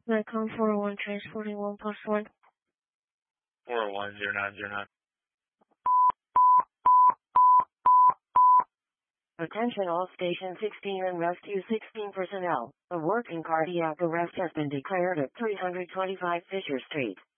Nikon 401 transporting 1+1. 401-0909. Attention all Station 16 and Rescue 16 personnel. A working cardiac arrest has been declared at 325 Fisher Street.